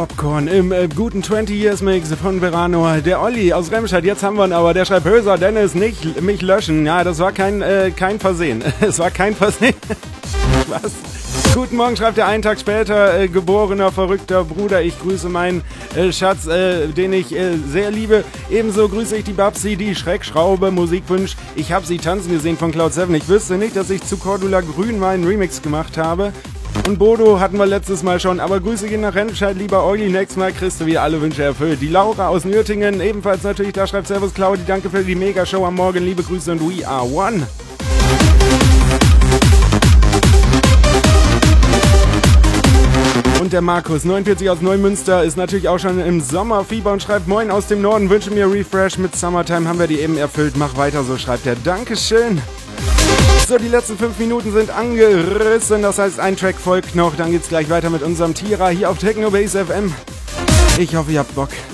Popcorn im guten 20 Years Mix von Verano. Der Olli aus Remscheid, jetzt haben wir ihn aber, der schreibt: Höser, Dennis, nicht mich löschen. Ja, das war kein Versehen. Es war kein Versehen. Was? Guten Morgen, schreibt er einen Tag später, geborener, verrückter Bruder. Ich grüße meinen Schatz, den ich sehr liebe. Ebenso grüße ich die Babsi, die Schreckschraube, Musikwunsch. Ich habe sie tanzen gesehen von Cloud 7. Ich wüsste nicht, dass ich zu Cordula Grün meinen Remix gemacht habe. Und Bodo hatten wir letztes Mal schon, aber Grüße gehen nach Remscheid, lieber Olli. Nächstes Mal kriegst du wieder alle Wünsche erfüllt. Die Laura aus Nürtingen, ebenfalls natürlich, da schreibt Servus Claudi, danke für die Mega-Show am Morgen, liebe Grüße und we are one. Und der Markus, 49 aus Neumünster, ist natürlich auch schon im Sommerfieber und schreibt: Moin aus dem Norden, wünsche mir Refresh mit Summertime, haben wir die eben erfüllt, mach weiter so, schreibt er. Dankeschön. So, die letzten 5 Minuten sind angerissen, das heißt, ein Track folgt noch, dann geht's gleich weiter mit unserem Tira hier auf Techno Base FM. Ich hoffe, ihr habt Bock.